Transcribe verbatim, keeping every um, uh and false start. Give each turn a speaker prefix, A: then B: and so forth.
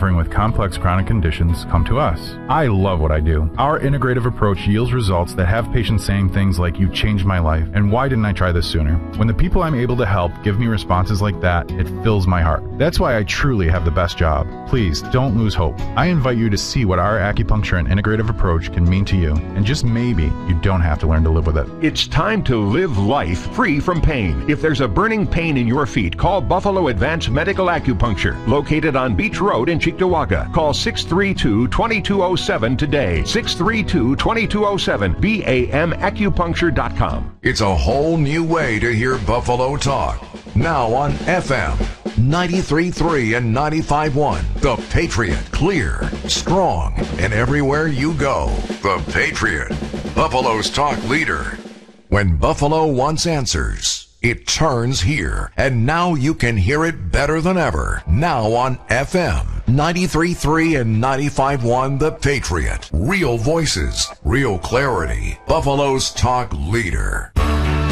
A: suffering with complex chronic conditions come to us. I love what I do. Our integrative approach yields results that have patients saying things like, "You changed my life," and "Why didn't I try this sooner?" When the people I'm able to help give me responses like that, it fills my heart. That's why I truly have the best job. Please don't lose hope. I invite you to see what our acupuncture and integrative approach can mean to you, and just maybe you don't have to learn to live with it.
B: It's time to live life free from pain. If there's a burning pain in your feet, call Buffalo Advanced Medical Acupuncture, located on Beach Road in Cheektowaga. Call six three two, two two zero seven today. six three two, two two zero seven. B A M acupuncture dot com.
C: It's a whole new way to hear Buffalo talk. Now on F M ninety-three point three and ninety-five point one. The Patriot. Clear, strong, and everywhere you go. The Patriot. Buffalo's talk leader. When Buffalo wants answers, it turns here. And now you can hear it better than ever. Now on F M ninety-three point three and ninety-five point one. The Patriot. Real voices, real clarity. Buffalo's talk leader.